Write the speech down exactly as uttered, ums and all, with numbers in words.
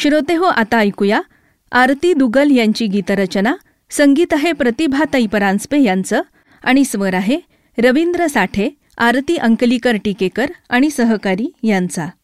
श्रोते हो, आता ऐकूया आरती दुगल यांची गीतरचना. संगीत आहे प्रतिभाताई परांजपे यांचं आणि स्वर आहे रवींद्र साठे, आरती अंकलीकर टिकेकर आणि सहकारी यांचा.